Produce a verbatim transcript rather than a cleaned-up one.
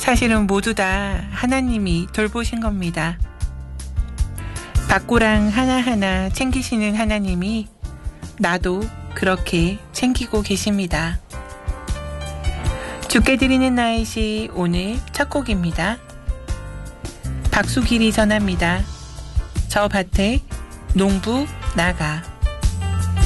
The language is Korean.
사실은 모두 다 하나님이 돌보신 겁니다. 밭고랑 하나하나 챙기시는 하나님이 나도 그렇게 챙기고 계십니다. 주께 드리는 나의 시 오늘 첫 곡입니다. 박수길이 전합니다. 저 밭에 농부 나가.